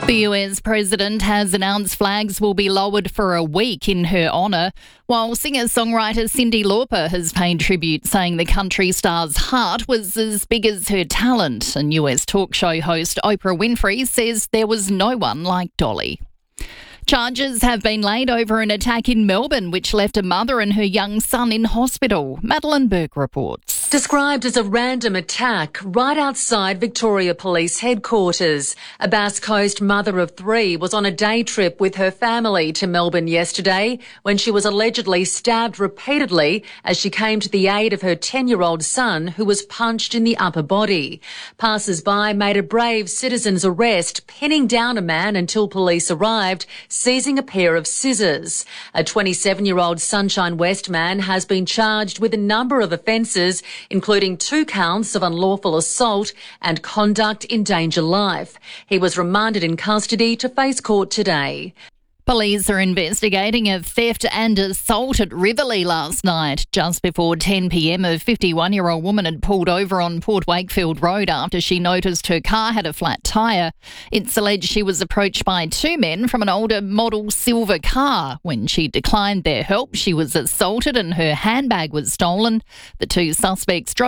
The US president has announced flags will be lowered for a week in her honour, while singer-songwriter Cyndi Lauper has paid tribute, saying the country star's heart was as big as her talent. And US talk show host Oprah Winfrey says there was no one like Dolly. Charges have been laid over an attack in Melbourne which left a mother and her young son in hospital. Madeline Burke reports. Described as a random attack right outside Victoria Police headquarters. A Bass Coast mother of three was on a day trip with her family to Melbourne yesterday when she was allegedly stabbed repeatedly as she came to the aid of her 10-year-old son who was punched in the upper body. Passers-by made a brave citizen's arrest, pinning down a man until police arrived, seizing a pair of scissors. A 27-year-old Sunshine West man has been charged with a number of offences, including 2 counts of unlawful assault and conduct endanger life. He was remanded in custody to face court today. Police are investigating a theft and assault at Riverlea last night. Just before 10 p.m, a 51-year-old woman had pulled over on Port Wakefield Road after she noticed her car had a flat tyre. It's alleged she was approached by 2 men from an older model silver car. When she declined their help, she was assaulted and her handbag was stolen. The 2 suspects drove